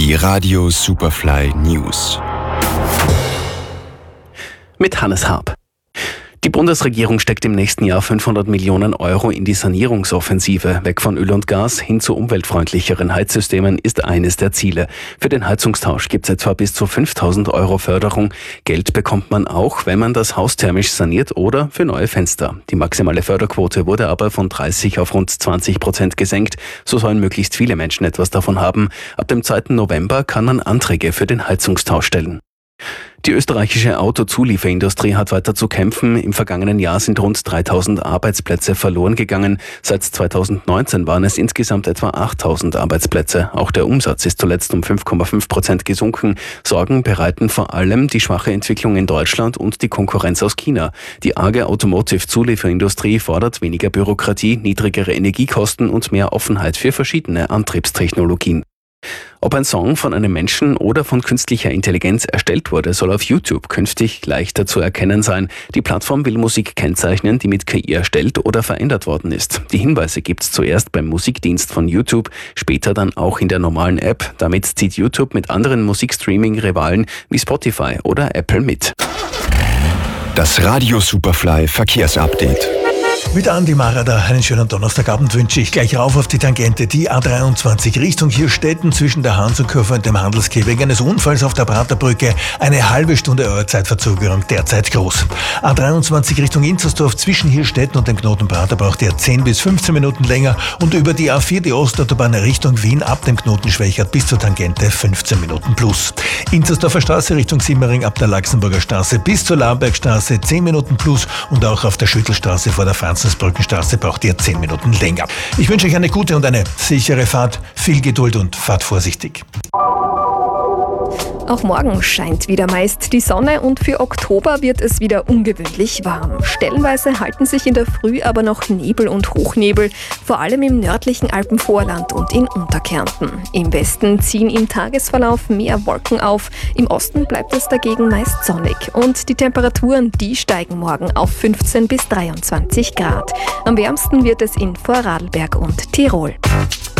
Die Radio Superfly News. Mit Hannes Harp. Die Bundesregierung steckt im nächsten Jahr 500 Millionen Euro in die Sanierungsoffensive. Weg von Öl und Gas hin zu umweltfreundlicheren Heizsystemen ist eines der Ziele. Für den Heizungstausch gibt es etwa bis zu 5.000 Euro Förderung. Geld bekommt man auch, wenn man das Haus thermisch saniert oder für neue Fenster. Die maximale Förderquote wurde aber von 30 auf rund 20% gesenkt. So sollen möglichst viele Menschen etwas davon haben. Ab dem 2. November kann man Anträge für den Heizungstausch stellen. Die österreichische Autozulieferindustrie hat weiter zu kämpfen. Im vergangenen Jahr sind rund 3.000 Arbeitsplätze verloren gegangen. Seit 2019 waren es insgesamt etwa 8.000 Arbeitsplätze. Auch der Umsatz ist zuletzt um 5,5% gesunken. Sorgen bereiten vor allem die schwache Entwicklung in Deutschland und die Konkurrenz aus China. Die arge Automotive-Zulieferindustrie fordert weniger Bürokratie, niedrigere Energiekosten und mehr Offenheit für verschiedene Antriebstechnologien. Ob ein Song von einem Menschen oder von künstlicher Intelligenz erstellt wurde, soll auf YouTube künftig leichter zu erkennen sein. Die Plattform will Musik kennzeichnen, die mit KI erstellt oder verändert worden ist. Die Hinweise gibt's zuerst beim Musikdienst von YouTube, später dann auch in der normalen App. Damit zieht YouTube mit anderen Musikstreaming-Rivalen wie Spotify oder Apple mit. Das Radio Superfly Verkehrsupdate. Mit Andi Marada einen schönen Donnerstagabend wünsche ich. Gleich rauf auf die Tangente, die A23 Richtung Hirstetten zwischen der Hansenkurve und dem Handelsquai. Wegen eines Unfalls auf der Praterbrücke eine halbe Stunde Zeitverzögerung derzeit groß. A23 Richtung Inzersdorf zwischen Hirstetten und dem Knoten Prater braucht ihr 10 bis 15 Minuten länger und über die A4 die Ostautobahn Richtung Wien ab dem Knoten Schwächert bis zur Tangente 15 Minuten plus. Inzersdorfer Straße Richtung Simmering ab der Laxenburger Straße bis zur Lambergstraße 10 Minuten plus und auch auf der Schüttelstraße vor der Franzensbrückenstraße braucht ihr 10 Minuten länger. Ich wünsche euch eine gute und eine sichere Fahrt, viel Geduld und fahrt vorsichtig. Auch morgen scheint wieder meist die Sonne und für Oktober wird es wieder ungewöhnlich warm. Stellenweise halten sich in der Früh aber noch Nebel und Hochnebel, vor allem im nördlichen Alpenvorland und in Unterkärnten. Im Westen ziehen im Tagesverlauf mehr Wolken auf, im Osten bleibt es dagegen meist sonnig. Und die Temperaturen, die steigen morgen auf 15 bis 23 Grad. Am wärmsten wird es in Vorarlberg und Tirol.